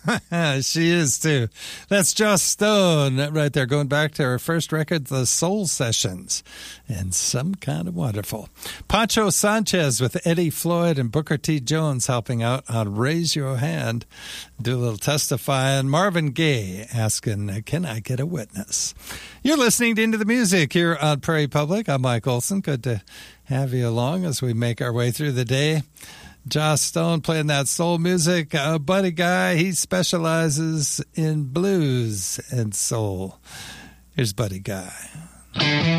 She is, too. That's Joss Stone right there, going back to her first record, The Soul Sessions, and Some Kind of Wonderful. Pancho Sanchez with Eddie Floyd and Booker T. Jones helping out on Raise Your Hand. Do a little testifying. Marvin Gaye asking, can I get a witness? You're listening to Into the Music here on Prairie Public. I'm Mike Olson. Good to have you along as we make our way through the day. Joss Stone playing that soul music. Buddy Guy, he specializes in blues and soul. Here's Buddy Guy.